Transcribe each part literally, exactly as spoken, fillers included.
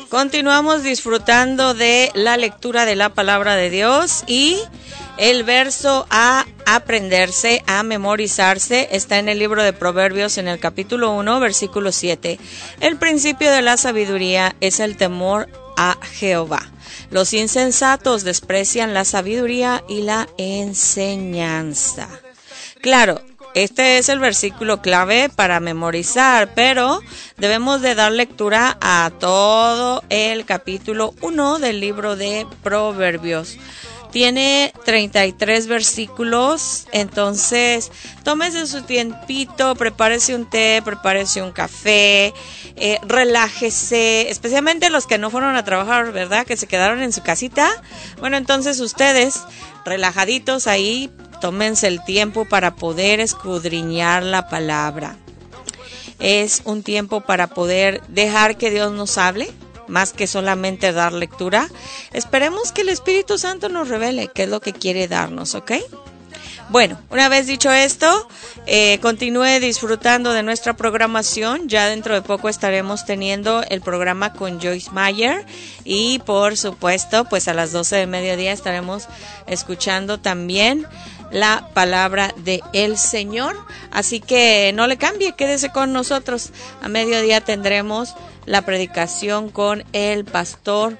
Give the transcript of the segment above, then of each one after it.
Continuamos disfrutando de la lectura de la palabra de Dios y el verso a aprenderse, a memorizarse, está en el libro de Proverbios en el capítulo uno, versículo siete. El principio de la sabiduría es el temor a Jehová. Los insensatos desprecian la sabiduría y la enseñanza. Claro, este es el versículo clave para memorizar, pero debemos de dar lectura a todo el capítulo uno del libro de Proverbios. Tiene treinta y tres versículos, entonces tómese su tiempito, prepárese un té, prepárese un café, eh, relájese, especialmente los que no fueron a trabajar, ¿verdad? Que se quedaron en su casita. Bueno, entonces ustedes, relajaditos ahí, tómense el tiempo para poder escudriñar la palabra. Es un tiempo para poder dejar que Dios nos hable, más que solamente dar lectura. Esperemos que el Espíritu Santo nos revele qué es lo que quiere darnos, ¿ok? Bueno, una vez dicho esto, eh, continúe disfrutando de nuestra programación. Ya dentro de poco estaremos teniendo el programa con Joyce Meyer y por supuesto, pues a las doce de mediodía estaremos escuchando también la palabra de el Señor. Así que no le cambie, quédese con nosotros. A mediodía tendremos la predicación con el pastor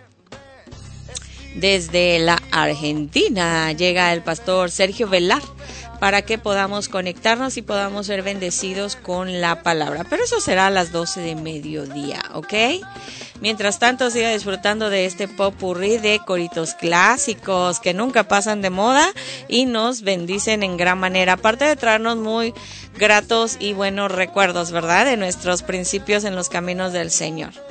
desde la Argentina. Llega el pastor Sergio Velar para que podamos conectarnos y podamos ser bendecidos con la palabra. Pero eso será a las doce de mediodía, ¿ok? Mientras tanto, siga disfrutando de este popurrí de coritos clásicos que nunca pasan de moda y nos bendicen en gran manera. Aparte de traernos muy gratos y buenos recuerdos, ¿verdad? De nuestros principios en los caminos del Señor.